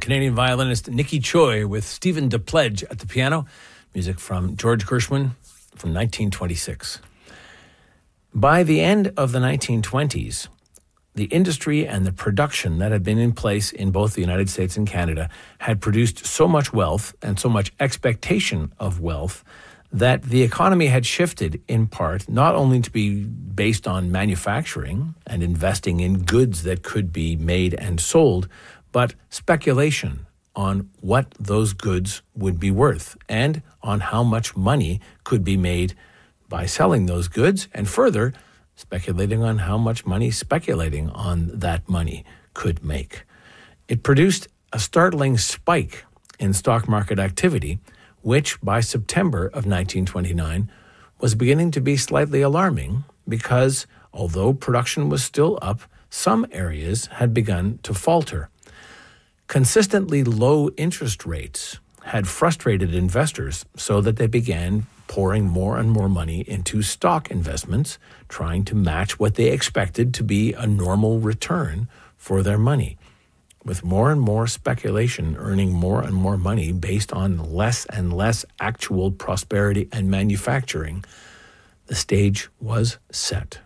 Canadian violinist Nikki Choi with Stephen DePledge at the piano. Music from George Gershwin from 1926. By the end of the 1920s, the industry and the production that had been in place in both the United States and Canada had produced so much wealth and so much expectation of wealth that the economy had shifted in part not only to be based on manufacturing and investing in goods that could be made and sold, but speculation on what those goods would be worth and on how much money could be made by selling those goods, and further, speculating on how much money speculating on that money could make. It produced a startling spike in stock market activity, which by September of 1929 was beginning to be slightly alarming because, although production was still up, some areas had begun to falter. Consistently low interest rates had frustrated investors so that they began pouring more and more money into stock investments, trying to match what they expected to be a normal return for their money. With more and more speculation earning more and more money based on less and less actual prosperity and manufacturing, the stage was set.